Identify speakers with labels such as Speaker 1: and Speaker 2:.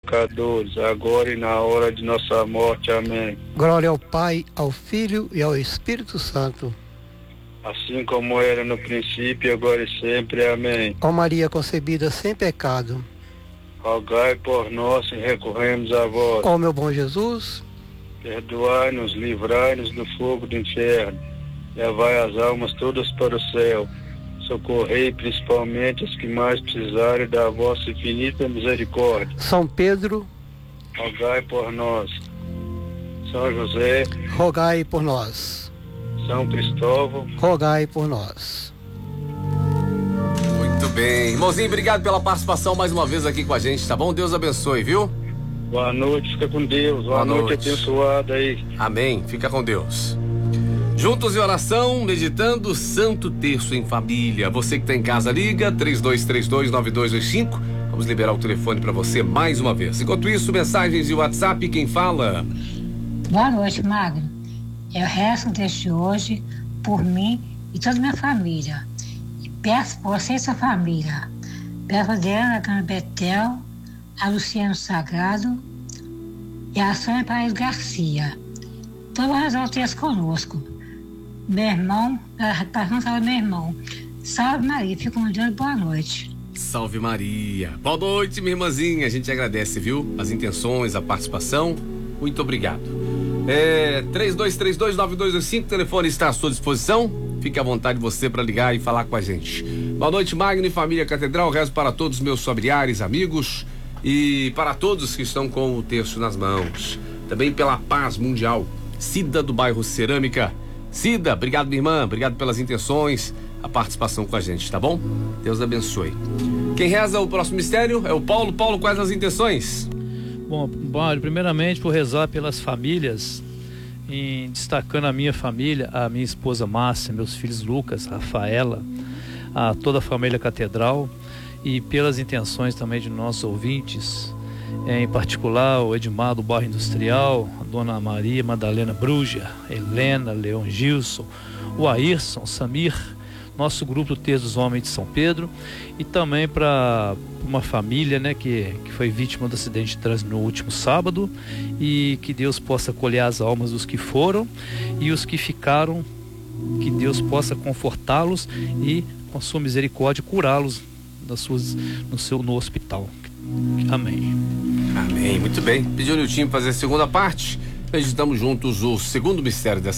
Speaker 1: pecadores, agora e na hora de nossa morte. Amém.
Speaker 2: Glória ao Pai, ao Filho e ao Espírito Santo.
Speaker 1: Assim como era no princípio, agora e sempre. Amém.
Speaker 2: Ó Maria concebida sem pecado,
Speaker 1: Rogai por nós e recorremos a vós.
Speaker 2: ó meu bom Jesus,
Speaker 1: Perdoai-nos, livrai-nos do fogo do inferno, levai as almas todas para o céu, socorrei principalmente as que mais precisarem da vossa infinita misericórdia.
Speaker 2: São Pedro,
Speaker 1: Rogai por nós. São José,
Speaker 2: rogai por nós.
Speaker 1: São Cristóvão,
Speaker 2: Rogai por nós.
Speaker 3: Muito bem. Irmãozinho, obrigado pela participação mais uma vez aqui com a gente, tá bom? Deus abençoe, viu?
Speaker 1: boa noite, fica com Deus. Boa noite abençoada aí.
Speaker 3: Amém. Fica com Deus. Juntos em oração, meditando Santo Terço em Família. Você que está em casa, liga 3232-9225. Vamos liberar o telefone para você mais uma vez. Enquanto isso, mensagens e WhatsApp, quem fala?
Speaker 4: Boa noite, Magno. Eu rezo deste hoje por mim e toda a minha família. E peço por você e sua família. Peço a Adriana Gama Betel, a Luciano Sagrado e a Sônia Paraíso Garcia. Todos resolvem conosco. Meu irmão, não sabe meu irmão. Salve Maria, fico com Deus, boa noite.
Speaker 3: Salve Maria. Boa noite, minha irmãzinha. A gente agradece, viu? As intenções, a participação. Muito obrigado. 3232-9225, o telefone está à sua disposição. Fique à vontade você para ligar e falar com a gente. Boa noite, Magno e família Catedral. Rezo para todos os meus familiares, amigos e para todos que estão com o terço nas mãos. Também pela paz mundial. Cida do bairro Cerâmica. Cida, obrigado, minha irmã. Obrigado pelas intenções, a participação com a gente, tá bom? Deus abençoe. Quem reza o próximo mistério é o Paulo. Paulo, quais as intenções?
Speaker 5: Bom, primeiramente por rezar pelas famílias, destacando a minha família, a minha esposa Márcia, meus filhos Lucas, Rafaela, a toda a família Catedral, e pelas intenções também de nossos ouvintes, em particular o Edmar do Bairro Industrial, a Dona Maria Madalena Bruja, Helena, Leon Gilson, o Ayrson, Samir, nosso grupo do Terço dos Homens de São Pedro, e também para uma família, né, que foi vítima do acidente de trânsito no último sábado, e que Deus possa colher as almas dos que foram e os que ficaram, que Deus possa confortá-los e com sua misericórdia curá-los no hospital. Amém.
Speaker 3: Amém, muito bem. Pediu o Niltinho para fazer a segunda parte. Meditamos juntos o segundo mistério dessa